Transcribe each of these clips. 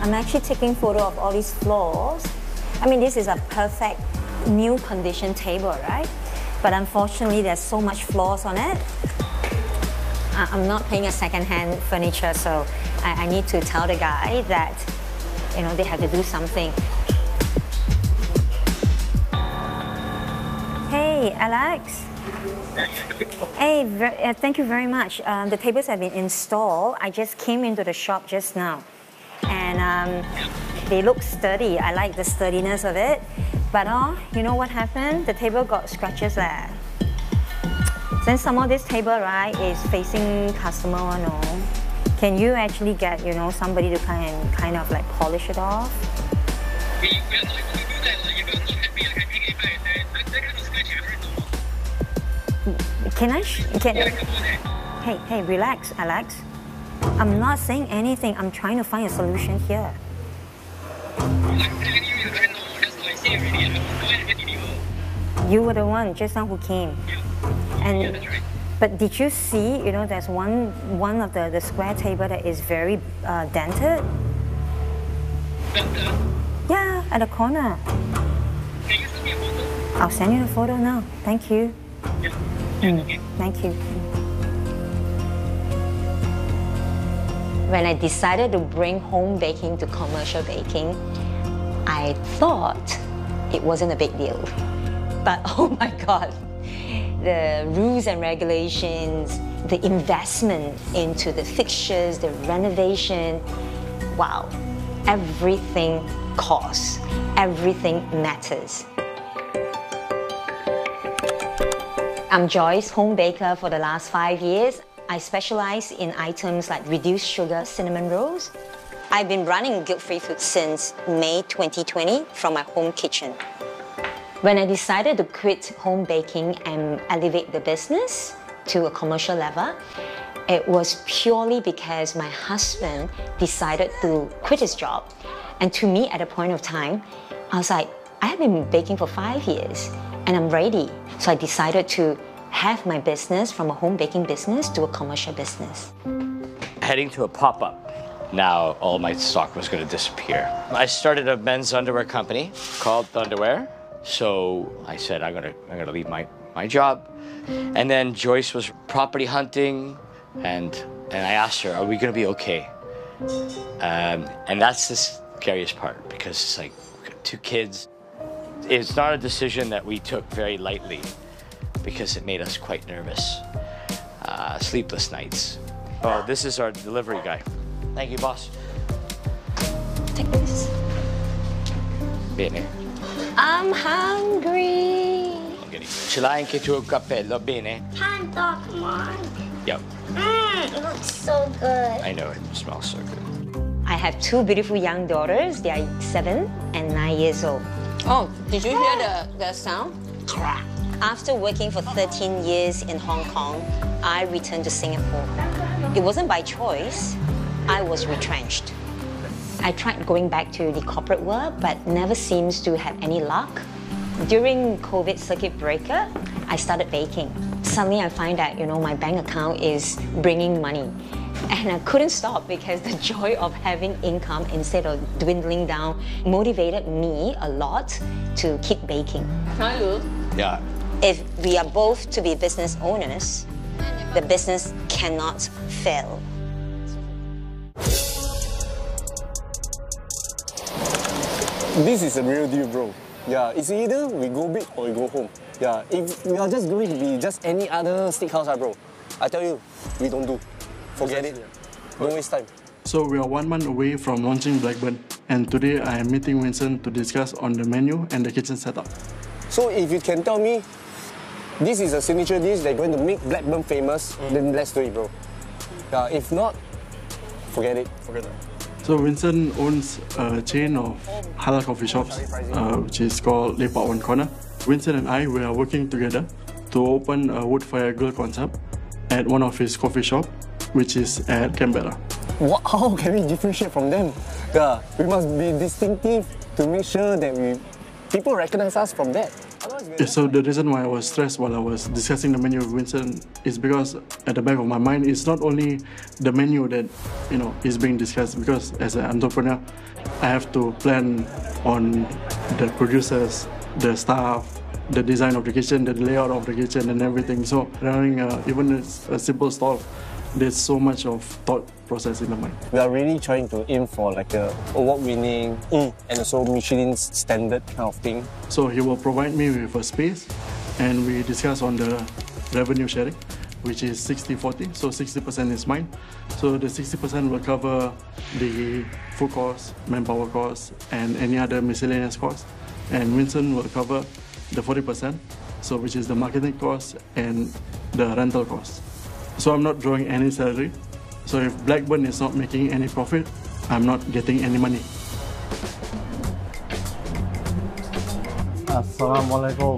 I'm actually taking photo of all these floors. I mean, this is a perfect new condition table, right? But unfortunately, there's so much flaws on it. I'm not paying a second-hand furniture, so I need to tell the guy that, you know, they have to do something. Hey, Alex. Hey, thank you very much. The tables have been installed. I just came into the shop just now. And they look sturdy. I like the sturdiness of it. But you know what happened? The table got scratches there. Since some of this table, right, is facing customer, can you actually get, you know, somebody to kind of like polish it off? Hey, relax, Alex. I'm not saying anything. I'm trying to find a solution here. You were the one just now who came. And, but did you see, you know, there's one of the square table that is very dented? Yeah, at the corner. I'll send you the photo now. Thank you. Thank you. When I decided to bring home baking to commercial baking, I thought it wasn't a big deal. But oh my God, the rules and regulations, the investment into the fixtures, the renovation, wow, everything costs, everything matters. I'm Joyce, home baker for the last 5 years. I specialize in items like reduced sugar cinnamon rolls. I've been running Guilt-Free Food since May 2020 from my home kitchen. When I decided to quit home baking and elevate the business to a commercial level, it was purely because my husband decided to quit his job. And to me, at a point of time, I was like, I have been baking for 5 years and I'm ready. So I decided to have my business from a home baking business to a commercial business. Heading to a pop-up. Now all my stock was going to disappear. I started a men's underwear company called Thunderwear. So I said, I'm gonna leave my job. And then Joyce was property hunting, and I asked her, are we gonna be okay? And that's the scariest part, because it's like, we've got 2 kids. It's not a decision that we took very lightly, because it made us quite nervous. Sleepless nights. Oh, this is our delivery guy. Thank you, boss. Take this. Bene. I'm hungry. Ce l'hai anche tu il cappello, bene? Panda, come on. Yep. It looks so good. I know, it smells so good. I have 2 beautiful young daughters. They are 7 and 9 years old. Oh, did you hear the sound? After working for 13 years in Hong Kong, I returned to Singapore. It wasn't by choice. I was retrenched. I tried going back to the corporate world, but never seems to have any luck. During COVID circuit breaker, I started baking. Suddenly I find that, you know, my bank account is bringing money. And I couldn't stop because the joy of having income instead of dwindling down motivated me a lot to keep baking. Hi, Lu. Yeah. If we are both to be business owners, the business cannot fail. This is a real deal, bro. Yeah, it's either we go big or we go home. Yeah, if we are just going to be just any other steakhouse, bro, I tell you, we don't do. Forget it. Don't waste time. So we are 1 month away from launching Blackburn, and today I am meeting Vincent to discuss on the menu and the kitchen setup. So if you can tell me this is a signature dish that's going to make Blackburn famous, then let's do it, bro. Yeah, if not, forget it. Forget it. So Vincent owns a chain of halal coffee shops, which is called Lepak One Corner. Vincent and I, we are working together to open a wood fire grill concept at one of his coffee shop, which is at Canberra. How can we differentiate from them? Yeah, we must be distinctive to make sure that people recognize us from that. So the reason why I was stressed while I was discussing the menu with Vincent is because at the back of my mind, it's not only the menu that is being discussed, because as an entrepreneur, I have to plan on the producers, the staff, the design of the kitchen, the layout of the kitchen and everything. So running even a simple stall, there's so much of thought process in the mind. We are really trying to aim for like a award-winning and also Michelin standard kind of thing. So he will provide me with a space, and we discuss on the revenue sharing, which is 60-40, so 60% is mine. So the 60% will cover the food costs, manpower costs, and any other miscellaneous costs. And Vincent will cover the 40%, so which is the marketing costs and the rental costs. So I'm not drawing any salary. So if Blackburn is not making any profit, I'm not getting any money. Assalamualaikum.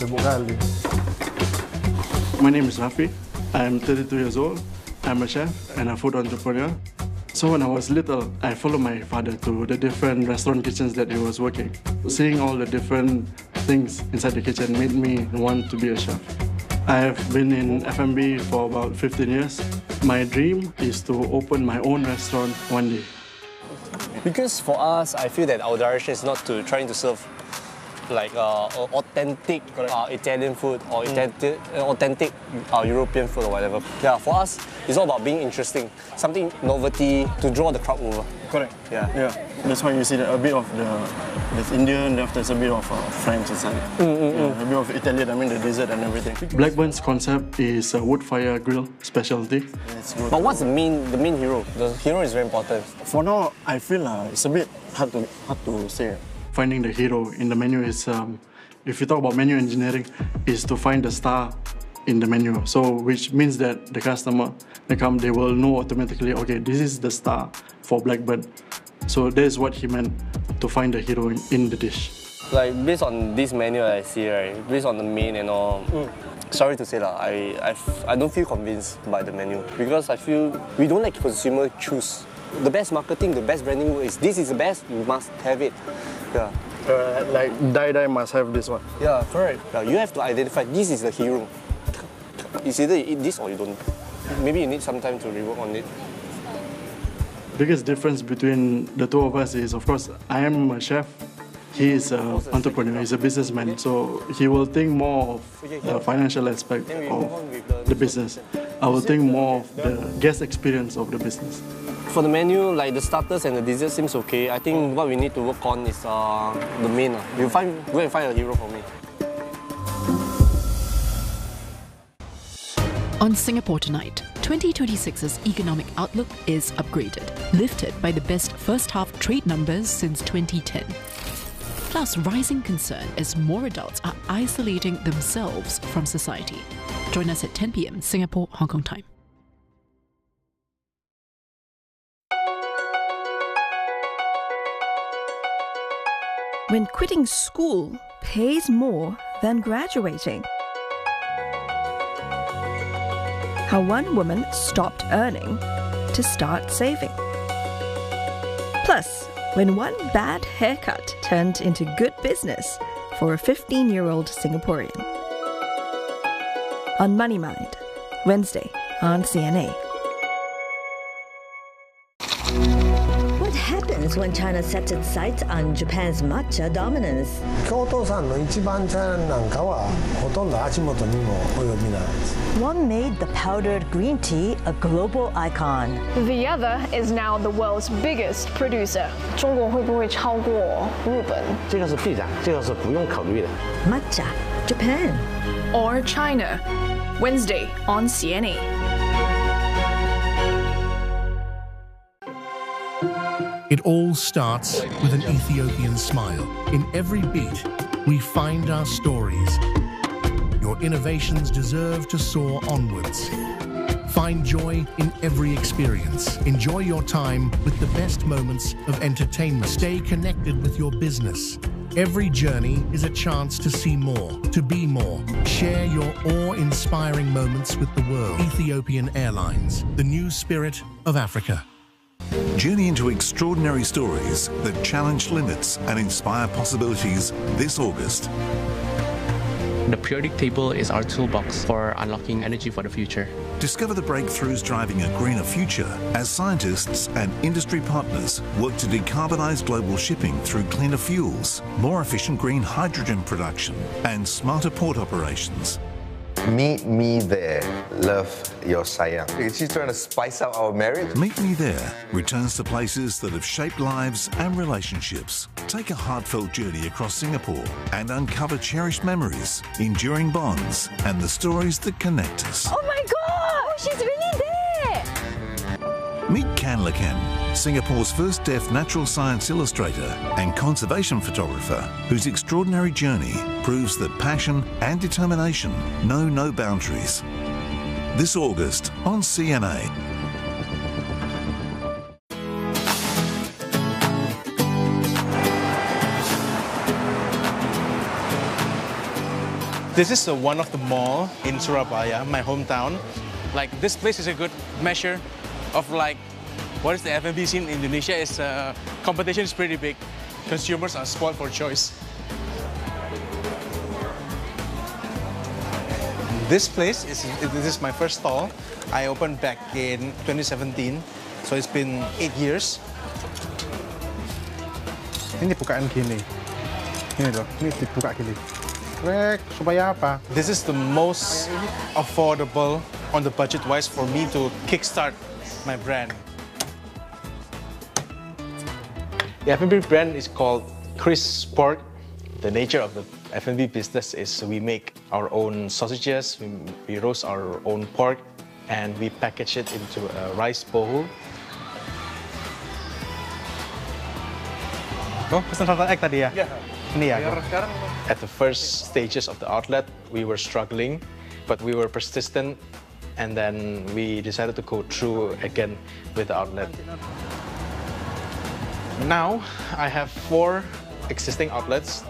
My name is Rafi. I'm 32 years old. I'm a chef and a food entrepreneur. So when I was little, I followed my father to the different restaurant kitchens that he was working. Seeing all the different things inside the kitchen made me want to be a chef. I have been in F&B for about 15 years. My dream is to open my own restaurant one day. Because for us, I feel that our direction is not to trying to serve like authentic Italian food or authentic European food or whatever. Yeah, for us, it's all about being interesting, something novelty to draw the crowd over. Correct. Yeah. That's why you see that a bit of there's Indian, there's a bit of French inside. A bit of Italian, I mean the dessert and everything. Blackburn's concept is a wood fire grill specialty. But what's the main hero? The hero is very important. For now, I feel it's a bit hard to say. Finding the hero in the menu is, if you talk about menu engineering, is to find the star in the menu. So which means that the customer, they will know automatically, okay, this is the star for Blackburn. So that is what he meant, to find the hero in the dish. Like based on this menu I see, right, based on the main and all, sorry to say that, I don't feel convinced by the menu, because I feel we don't let consumer choose. The best marketing, the best branding is this is the best, you must have it. Yeah. Like Die must have this one. Yeah, correct. Yeah, you have to identify this is the hero. It's either you eat this or you don't. Maybe you need some time to rework on it. Biggest difference between the two of us is, of course, I am a chef. He is an entrepreneur, he's a businessman, so he will think more of the financial aspect of the business. I will think more of the guest experience of the business. For the menu, like the starters and the dessert seems okay. I think what we need to work on is the main. Go and find a hero for me. On Singapore Tonight, 2026's economic outlook is upgraded, lifted by the best first-half trade numbers since 2010. Plus, rising concern as more adults are isolating themselves from society. Join us at 10 p.m. Singapore, Hong Kong time. When quitting school pays more than graduating. How one woman stopped earning to start saving. Plus, when one bad haircut turned into good business for a 15-year-old Singaporean. On Money Mind, Wednesday on CNA. What happens when China sets its sights on Japan's matcha dominance? 京都産の一番茶なんかはほとんど足元にも及びない。 One made the powdered green tea a global icon. The other is now the world's biggest producer. 中国会不会超过日本？ 这个是必然，这个是不用考虑的。 Matcha, Japan. Or China? Wednesday on CNA. It all starts with an Ethiopian smile. In every beat, we find our stories. Your innovations deserve to soar onwards. Find joy in every experience. Enjoy your time with the best moments of entertainment. Stay connected with your business. Every journey is a chance to see more, to be more. Share your awe-inspiring moments with the world. Ethiopian Airlines, the new spirit of Africa. Journey into extraordinary stories that challenge limits and inspire possibilities this August. The periodic table is our toolbox for unlocking energy for the future. Discover the breakthroughs driving a greener future as scientists and industry partners work to decarbonise global shipping through cleaner fuels, more efficient green hydrogen production and smarter port operations. Meet me there. Love your sayang. She's trying to spice up our marriage. Meet Me There returns to places that have shaped lives and relationships. Take a heartfelt journey across Singapore and uncover cherished memories, enduring bonds and the stories that connect us. Oh my God! She's really there! Meet Kan Lakan, Singapore's first deaf natural science illustrator and conservation photographer, whose extraordinary journey proves that passion and determination know no boundaries. This August on CNA. This is one of the mall in Surabaya, my hometown. Like, this place is a good measure of like what is the F&B scene in Indonesia. Is competition is pretty big. Consumers are spoiled for choice. This place this is my first stall. I opened back in 2017, so it's been 8 years. Ini bukaan gini. Ini loh, ini dibuka gini. Supaya apa? This is the most affordable on the budget-wise for me to kickstart my brand. The F&B brand is called Chris Pork. The nature of the F&B business is we make our own sausages, we roast our own pork, and we package it into a rice bowl. Oh, pesan satu egg tadi ya? Iya. Ini ya. At the first stages of the outlet, we were struggling, but we were persistent, and then we decided to go through again with the outlet. Now, I have 4 existing outlets.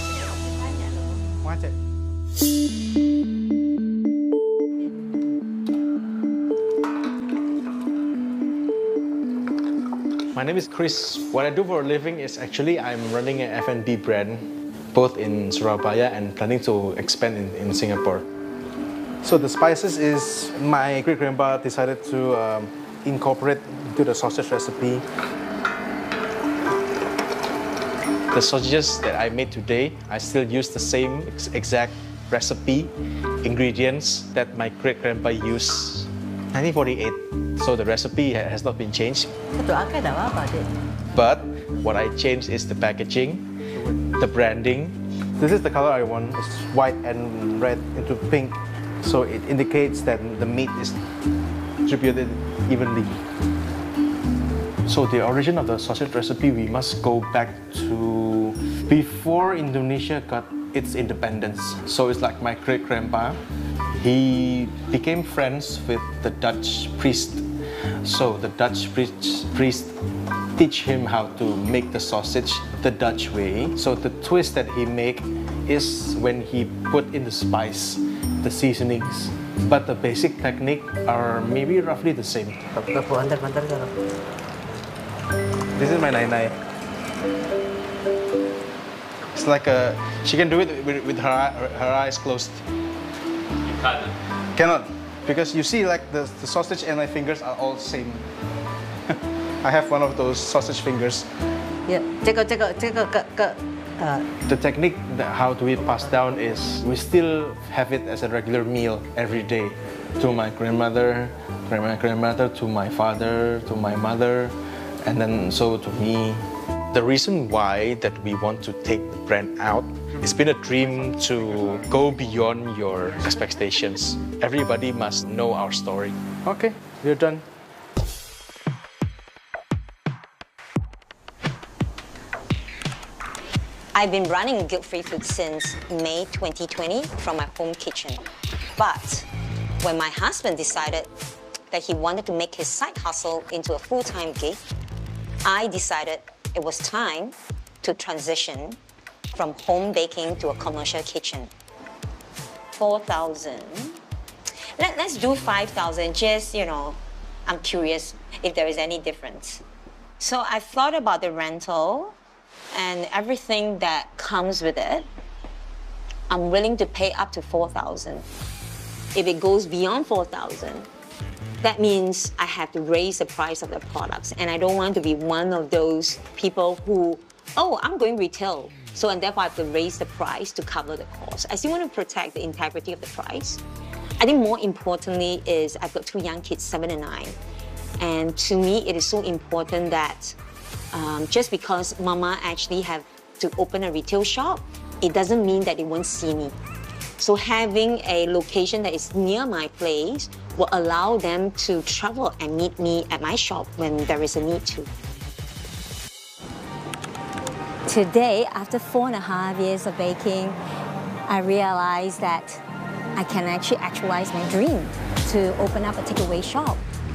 My name is Chris. What I do for a living is actually I'm running an F&B brand, both in Surabaya and planning to expand in Singapore. So the spices is my great-grandpa decided to incorporate into the sausage recipe. The sausages that I made today, I still use the same exact recipe, ingredients that my great-grandpa used 1948. So the recipe has not been changed. But what I changed is the packaging, the branding. This is the color I want. It's white and red into pink. So it indicates that the meat is distributed evenly. So the origin of the sausage recipe, we must go back to before Indonesia got its independence. So it's like my great-grandpa. He became friends with the Dutch priest. So the Dutch priest teach him how to make the sausage the Dutch way. So the twist that he make is when he put in the spice, the seasonings. But the basic technique are maybe roughly the same. This is my Nai. It's like she can do it with her eyes closed. You can't? Cannot, because you see like the sausage and my fingers are all same. I have one of those sausage fingers. Yeah, the technique, how do we pass down is we still have it as a regular meal every day. To my grandmother, my grandmother, to my father, to my mother, and then so to me. The reason why that we want to take the brand out, it's been a dream to go beyond your expectations. Everybody must know our story. Okay, we're done. I've been running Guilt-Free Food since May 2020 from my home kitchen. But when my husband decided that he wanted to make his side hustle into a full-time gig, I decided it was time to transition from home baking to a commercial kitchen. 4,000. Let's do 5,000, just, I'm curious if there is any difference. So I thought about the rental and everything that comes with it. I'm willing to pay up to 4,000. If it goes beyond 4,000, that means I have to raise the price of the products. And I don't want to be one of those people who, oh, I'm going retail, so and therefore I have to raise the price to cover the cost. I still want to protect the integrity of the price. I think more importantly is I've got 2 young kids, 7 and 9. And to me, it is so important that just because mama actually have to open a retail shop, it doesn't mean that they won't see me. So having a location that is near my place will allow them to travel and meet me at my shop when there is a need to. Today, after 4.5 years of baking, I realized that I can actually actualize my dream to open up a takeaway shop.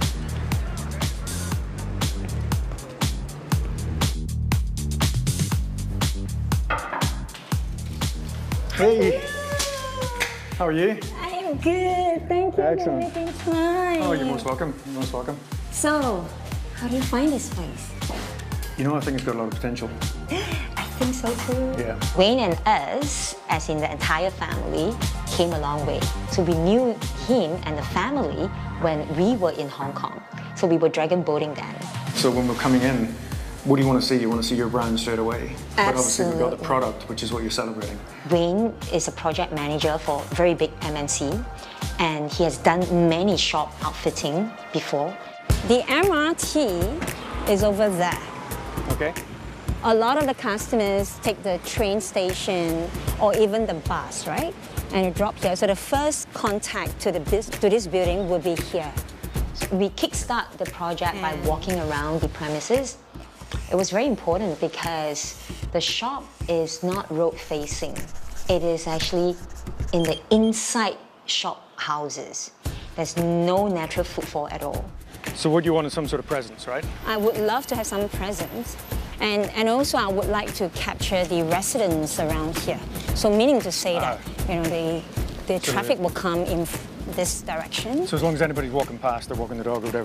Hey, how are you? I am good, thank you. Excellent. For making time. Oh, you're most welcome. You're most welcome. So, how do you find this place? You know, I think it's got a lot of potential. I think so too. Yeah. Wayne and us, as in the entire family, came a long way. So we knew him and the family when we were in Hong Kong. So we were dragon boating then. So when we're coming in, what do you want to see? You want to see your brand straight away. Absolutely. But obviously we've got the product, which is what you're celebrating. Wayne is a project manager for a very big MNC, and he has done many shop outfitting before. The MRT is over there. Okay. A lot of the customers take the train station or even the bus, right? And you drop here. So the first contact to this building will be here. So we kickstart the project by walking around the premises. It was very important because the shop is not road facing. It is actually in the inside shop houses. There's no natural footfall at all. So what you want is some sort of presence, right? I would love to have some presence. And also I would like to capture the residents around here. So meaning to say that, you know, the traffic will come in this direction. So as long as anybody's walking past, they're walking the dog or whatever,